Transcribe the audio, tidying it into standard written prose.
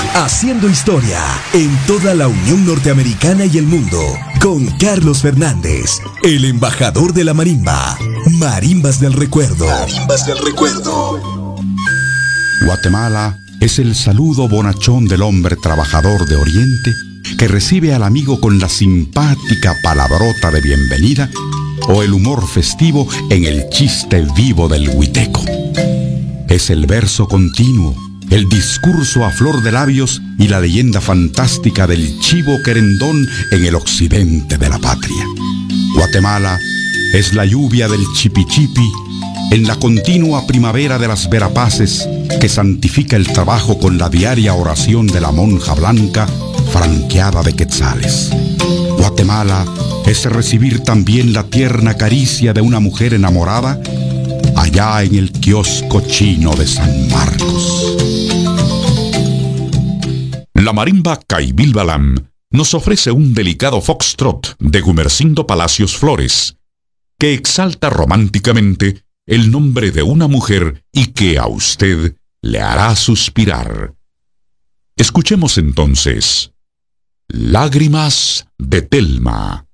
haciendo historia en toda la Unión Norteamericana y el mundo, con Carlos Fernández, el embajador de la marimba. Marimbas del Recuerdo. Marimbas del Recuerdo. Guatemala es el saludo bonachón del hombre trabajador de Oriente que recibe al amigo con la simpática palabrota de bienvenida o el humor festivo en el chiste vivo del huiteco. Es el verso continuo, el discurso a flor de labios y la leyenda fantástica del chivo querendón en el occidente de la patria. Guatemala es la lluvia del chipichipi en la continua primavera de las verapaces que santifica el trabajo con la diaria oración de la monja blanca franqueada de quetzales. Guatemala es recibir también la tierna caricia de una mujer enamorada allá en el kiosco chino de San Marcos. La marimba Caibil Balam nos ofrece un delicado foxtrot de Gumersindo Palacios Flores, que exalta románticamente el nombre de una mujer y que a usted le hará suspirar. Escuchemos entonces Lágrimas de Telma.